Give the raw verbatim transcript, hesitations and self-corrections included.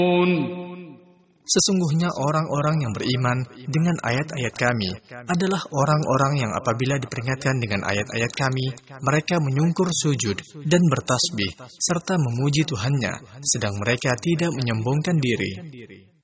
Sesungguhnya orang-orang yang beriman dengan ayat-ayat kami adalah orang-orang yang apabila diperingatkan dengan ayat-ayat kami, mereka menyungkur sujud dan bertasbih serta memuji Tuhannya, sedang mereka tidak menyombongkan diri.